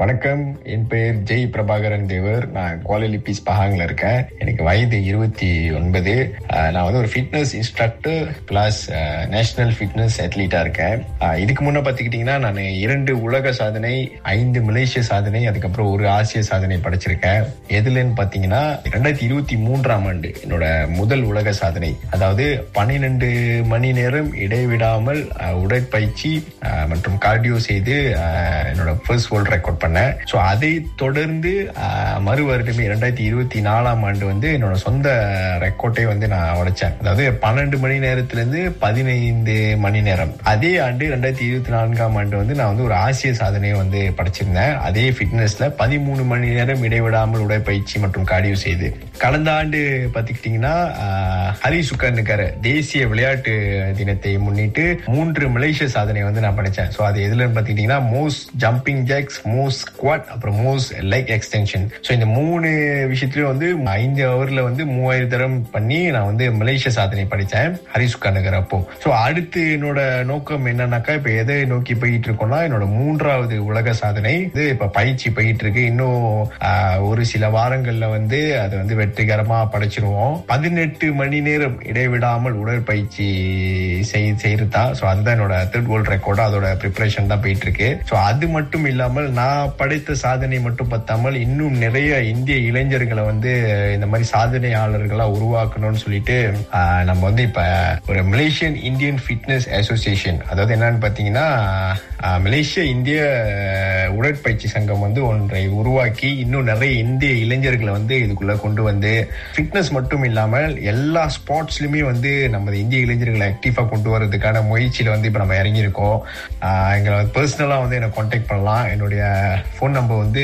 வணக்கம், என் பெயர் ஜெய் பிரபாகரன் தேவர். நான் குவாலிலிபிஸ் பஹாங்ல இருக்கேன். எனக்கு வயது 29. நான் வந்து ஒரு fitness instructor plus national fitness அத்லீட்டா இருக்கேன். இதுக்கு முன்ன பாத்துக்கிட்டீங்கன்னா நான் 2 உலக சாதனை, 5 மலேசிய சாதனை, அதுக்கப்புறம் ஒரு ஆசிய சாதனை படைச்சிருக்கேன். எதுலன்னு பாத்தீங்கன்னா 2023ஆம் ஆண்டு என்னோட முதல் உலக சாதனை, அதாவது 12 மணி நேரம் இடைவிடாமல் உடற்பயிற்சி மற்றும் கார்டியோ செய்து என்னோட ஃபர்ஸ்ட் வேர்ல்ட் ரெக்கார்ட் பண்ணேன். சோ அதை தொடர்ந்து மறு வருடமே 2024ஆம் ஆண்டு வந்து என்னோட சொந்த ரெக்கார்டை வந்து நான் உடைச்சேன். அதாவது 12 மணி நேரத்திலிருந்து 15 மணி நேரம். அதே ஆண்டு 2024ஆம் ஆண்டு வந்து நான் வந்து ஒரு ஆசிய சாதனையை வந்து படைச்சிருந்தேன். அதே ஃபிட்னஸ்ல 13 மணி நேரம் இடைவிடாமல் உடற்பயிற்சி மற்றும் கார்டியோ செய்து. கடந்த ஆண்டு பாத்துக்கிட்டீங்கன்னா ஹரிசுகனுக்கார தேசிய விளையாட்டு தினத்தை முன்னிட்டு 3 மலேசிய சாதனை வந்து நான் படைச்சேன். சோ அது எதுலன்னு பாத்துக்கிட்டீங்கன்னா most jumping Jacks, most squad, அப்புறம் மோஸ்ட் லெக் எக்ஸ்டென்ஷன். சோ இந்த 3 விஷயத்திலயும் வந்து 5 ஹவர்ல வந்து 3000 தரம் பண்ணி நான் வந்து மலேசிய சாதனை படிச்சேன் ஹரிசுகனுக்கார அப்போ. சோ அடுத்து என்னோட நோக்கம் என்னன்னாக்கா, இப்ப எதை நோக்கி போயிட்டு இருக்கோம்னா, என்னோட 3வது உலக சாதனை இது இப்ப பயிற்சி போயிட்டு இருக்கு. இன்னும் ஒரு சில வாரங்கள்ல வந்து அது வந்து வெற்றிகரமா படைச்சிருவோம். 18 மணி நேரம் இடைவிடாமல் உடற்பயிற்சி செய்யறதா. சோ அதுதான் என்னோட தேர்ட் வேர்ல்ட் ரெக்கார்ட். அதோட ப்ரிப்பரேஷன் தான் போயிட்டு இருக்கு. சோ அது மட்டும் இல்லாமல் நான் படைத்த சாதனை மட்டும் பத்தாமல் இன்னும் நிறைய இந்திய இளைஞர்களை வந்து இந்த மாதிரி சாதனையாளர்களா உருவாக்கணும்னு சொல்லிட்டு நம்ம வந்து இப்ப ஒரு மலேசியன் இந்தியன் ஃபிட்னஸ் அசோசியேஷன், அதாவது என்னன்னு பாத்தீங்கன்னா மலேசிய இந்திய உடற்பயிற்சி சங்கம் வந்து ஒன்றை உருவாக்கி இன்னும் நிறைய இந்திய இளைஞர்களை வந்து இதுக்குள்ள கொண்டு வந்து ஃபிட்னஸ் மட்டும் இல்லாமல் எல்லா ஸ்போர்ட்ஸ்லயுமே வந்து நம்ம இந்திய இளைஞர்களை ஆக்டிவா கொண்டு வரதுக்கான முயற்சியில வந்து இப்ப நம்ம இறங்கியிருக்கோம். எங்களை பர்சனலா வந்து என்ன கான்டாக்ட் பண்ணலாம். என்னுடைய போன் நம்பர் வந்து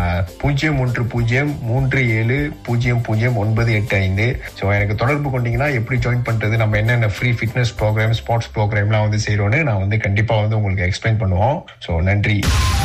010373700985. ஸோ எனக்கு தொடர்பு கொண்டீங்கன்னா எப்படி ஜாயின் பண்றது, நம்ம என்னென்ன ஃப்ரீ ஃபிட்னஸ் ப்ரோக்ராம், ஸ்போர்ட்ஸ் ப்ரோக்ராம்லாம் வந்து செய்யறோம்னு நான் வந்து கண்டிப்பா வந்து உங்களுக்கு எக்ஸ்பிளைன் பண்ணுவோம். ஸோ நன்றி.